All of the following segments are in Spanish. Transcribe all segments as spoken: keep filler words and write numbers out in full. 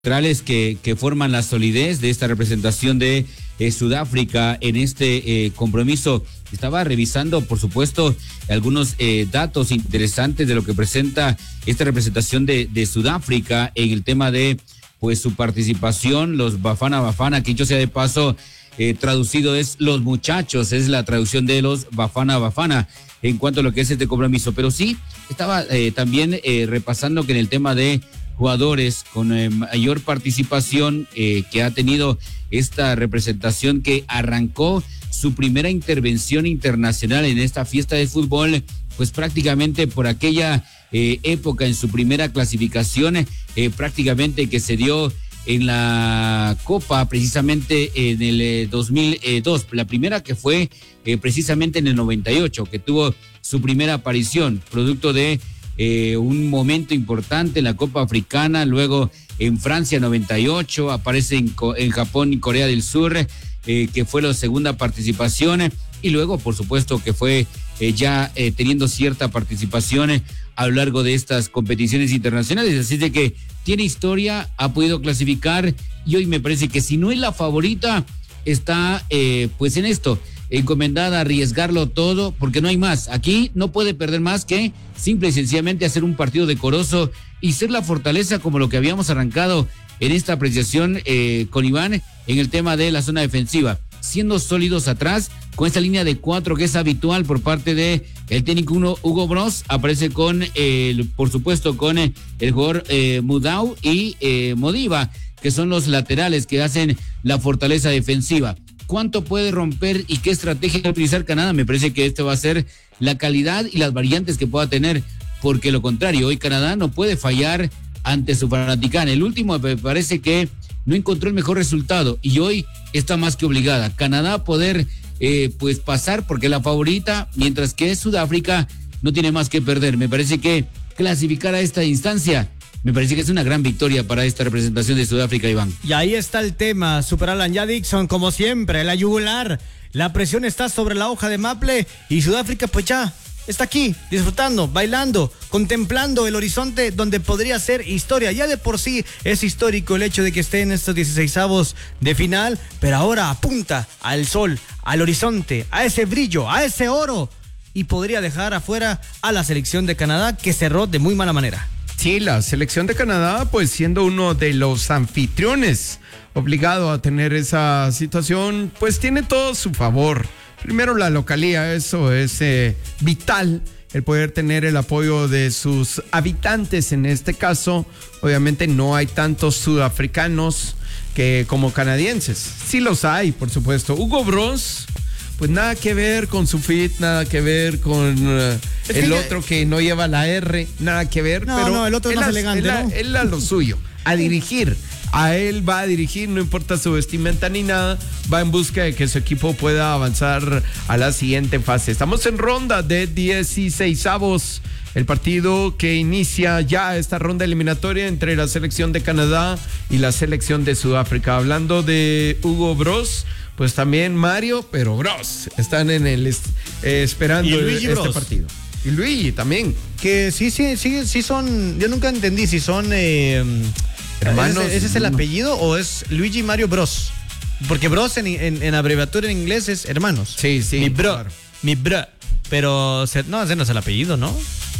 centrales que, que forman la solidez de esta representación de eh, Sudáfrica en este eh, compromiso. Estaba revisando, por supuesto, algunos eh, datos interesantes de lo que presenta esta representación de, de Sudáfrica en el tema de pues su participación, los Bafana Bafana, que dicho sea de paso, eh, traducido es los muchachos, es la traducción de los Bafana Bafana en cuanto a lo que es este compromiso. Pero sí, estaba eh, también eh, repasando que en el tema de jugadores con eh, mayor participación eh, que ha tenido esta representación que arrancó su primera intervención internacional en esta fiesta de fútbol, pues prácticamente por aquella eh, época en su primera clasificación, eh, prácticamente que se dio en la Copa precisamente en el eh, dos mil dos, la primera que fue eh, precisamente en el noventa y ocho, que tuvo su primera aparición, producto de Eh, un momento importante en la Copa Africana, luego en Francia noventa y ocho, aparece en, en Japón y Corea del Sur, eh, que fue la segunda participación, y luego por supuesto que fue eh, ya eh, teniendo cierta participación eh, a lo largo de estas competiciones internacionales, así de que tiene historia, ha podido clasificar, y hoy me parece que si no es la favorita, está eh, pues en esto, encomendada a arriesgarlo todo, porque no hay más. Aquí no puede perder más que simple y sencillamente hacer un partido decoroso y ser la fortaleza como lo que habíamos arrancado en esta apreciación eh, con Iván en el tema de la zona defensiva, siendo sólidos atrás con esta línea de cuatro que es habitual por parte de el técnico uno Hugo Bross. Aparece con el, por supuesto con el, el jugador eh, Mudau y eh, Modiba, que son los laterales que hacen la fortaleza defensiva. ¿Cuánto puede romper y qué estrategia utilizar Canadá? Me parece que esto va a ser la calidad y las variantes que pueda tener, porque lo contrario, hoy Canadá no puede fallar ante su fanaticana. El último me parece que no encontró el mejor resultado y hoy está más que obligada Canadá a poder eh, pues pasar porque es la favorita, mientras que Sudáfrica no tiene más que perder. Me parece que clasificar a esta instancia, me parece que es una gran victoria para esta representación de Sudáfrica, Iván. Y ahí está el tema, Super Alan. Ya Dixon, como siempre, la yugular. La presión está sobre la hoja de maple y Sudáfrica pues ya está aquí, disfrutando, bailando, contemplando el horizonte donde podría ser historia. Ya de por sí es histórico el hecho de que esté en estos dieciseisavos de final, pero ahora apunta al sol, al horizonte, a ese brillo, a ese oro, y podría dejar afuera a la selección de Canadá, que cerró de muy mala manera. Sí, la selección de Canadá, pues siendo uno de los anfitriones obligado a tener esa situación, pues tiene todo a su favor. Primero la localía, eso es eh, vital, el poder tener el apoyo de sus habitantes. En este caso, obviamente no hay tantos sudafricanos que como canadienses. Sí los hay, por supuesto. Hugo Bross, pues nada que ver con su fit, nada que ver con uh, el que otro que no lleva la R, nada que ver. No, pero no, el otro es más a, elegante, él, ¿no? Él a lo suyo, a dirigir. A él va a dirigir, no importa su vestimenta ni nada, va en busca de que su equipo pueda avanzar a la siguiente fase. Estamos en ronda de dieciseisavos, el partido que inicia ya esta ronda eliminatoria entre la selección de Canadá y la selección de Sudáfrica. Hablando de Hugo Bross, pues también Mario, pero Bross, están en el eh, esperando y Luigi este Bross. partido. Y Luigi también. Que sí, sí, sí, sí son, yo nunca entendí si son eh, hermanos. ¿Ese, ese es el apellido o es Luigi Mario Bross? Porque Bross en, en, en abreviatura en inglés es hermanos. Sí, sí. Mi bro, claro. mi bro. Pero se, no, ese no es el apellido, ¿no?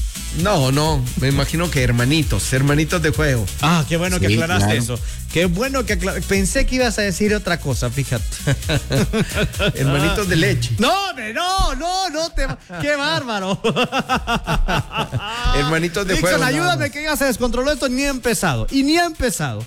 No, no, me imagino que hermanitos, hermanitos de juego. Ah, qué bueno sí, que aclaraste claro. eso. Qué bueno que aclaraste. Pensé que ibas a decir otra cosa, fíjate. Hermanitos de leche. No, no, no, no te. Qué bárbaro. Hermanitos de Dixon, juego. ayúdame que ya se descontroló esto, ni ha empezado. Y ni ha empezado.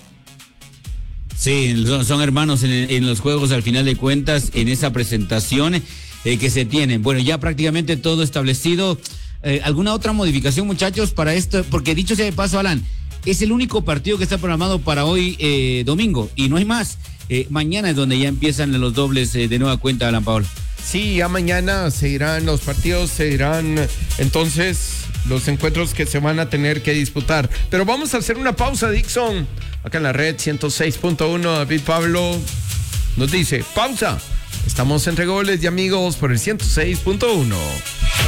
Sí, son, son hermanos en, en los juegos al final de cuentas, en esa presentación eh, que se tienen. Bueno, ya prácticamente todo establecido. Eh, ¿Alguna otra modificación, muchachos, para esto? Porque dicho sea de paso, Alan, es el único partido que está programado para hoy eh, domingo y no hay más. Eh, mañana es donde ya empiezan los dobles eh, de nueva cuenta, Alan Paola. Sí, ya mañana se irán los partidos, se irán entonces los encuentros que se van a tener que disputar. Pero vamos a hacer una pausa, Dixon. Acá en la red ciento seis punto uno, David Pablo nos dice, pausa. Estamos entre goles y amigos por el ciento seis punto uno.